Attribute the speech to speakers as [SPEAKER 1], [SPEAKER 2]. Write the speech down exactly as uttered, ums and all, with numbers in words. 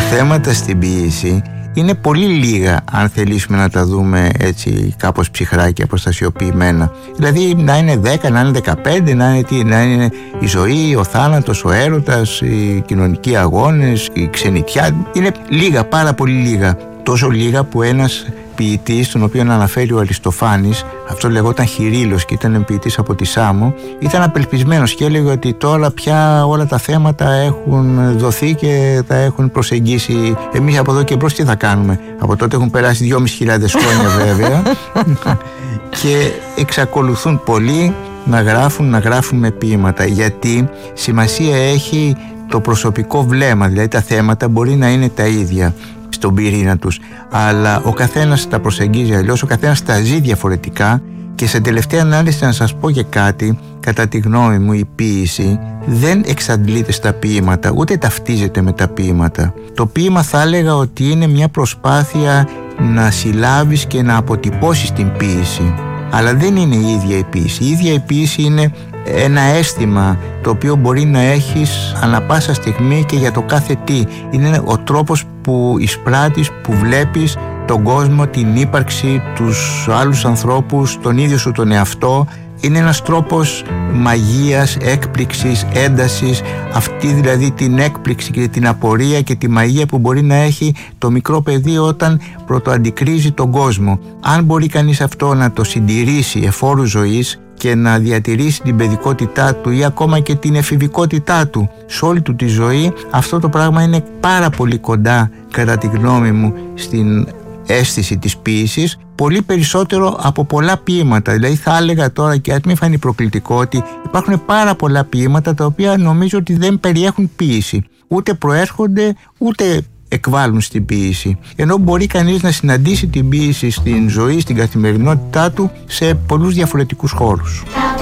[SPEAKER 1] θέματα στην ποίηση είναι πολύ λίγα, αν θελήσουμε να τα δούμε έτσι κάπως ψυχρά και αποστασιοποιημένα. Δηλαδή να είναι δέκα, να είναι δεκαπέντε, να είναι, τι, να είναι η ζωή, ο θάνατος, ο έρωτας, οι κοινωνικοί αγώνες, η ξενιτιά. Είναι λίγα, πάρα πολύ λίγα. Τόσο λίγα που ένας ποιητής, τον οποίο αναφέρει ο Αριστοφάνης, αυτό λεγόταν Χειρίλος και ήταν ποιητής από τη Σάμο, ήταν απελπισμένος και έλεγε ότι τώρα πια όλα τα θέματα έχουν δοθεί και τα έχουν προσεγγίσει. Εμείς από εδώ και μπρος τι θα κάνουμε? Από τότε έχουν περάσει δυόμισι χιλιάδες χρόνια βέβαια και εξακολουθούν πολλοί να γράφουν, να γράφουν με ποίηματα, γιατί σημασία έχει το προσωπικό βλέμμα, δηλαδή τα θέματα μπορεί να είναι τα ίδια στον πυρήνα τους, αλλά ο καθένας τα προσεγγίζει αλλιώς, ο καθένας τα ζει διαφορετικά και σε τελευταία ανάλυση να σας πω και κάτι, κατά τη γνώμη μου η ποίηση δεν εξαντλείται στα ποίηματα, ούτε ταυτίζεται με τα ποίηματα. Το ποίημα θα έλεγα ότι είναι μια προσπάθεια να συλλάβεις και να αποτυπώσεις την ποίηση, αλλά δεν είναι η ίδια η ποίηση. Η ίδια η ποίηση είναι ένα αίσθημα το οποίο μπορεί να έχεις ανά πάσα στιγμή και για το κάθε τι. Είναι ο τρόπος που εισπράττεις, που βλέπεις τον κόσμο, την ύπαρξη, τους άλλους ανθρώπους, τον ίδιο σου τον εαυτό. Είναι ένας τρόπος μαγείας, έκπληξης, έντασης, αυτή δηλαδή την έκπληξη και την απορία και τη μαγεία που μπορεί να έχει το μικρό παιδί όταν πρωτοαντικρίζει τον κόσμο. Αν μπορεί κανείς αυτό να το συντηρήσει εφόρου ζωής και να διατηρήσει την παιδικότητά του ή ακόμα και την εφηβικότητά του σε όλη του τη ζωή, αυτό το πράγμα είναι πάρα πολύ κοντά, κατά τη γνώμη μου, στην αίσθηση της ποίησης, πολύ περισσότερο από πολλά ποίηματα. Δηλαδή θα έλεγα τώρα, και ας μην φανεί προκλητικό, ότι υπάρχουν πάρα πολλά ποίηματα τα οποία νομίζω ότι δεν περιέχουν ποίηση, ούτε προέρχονται ούτε εκβάλλουν στην ποίηση, ενώ μπορεί κανείς να συναντήσει την ποίηση στην ζωή, στην καθημερινότητά του σε πολλούς διαφορετικούς χώρους.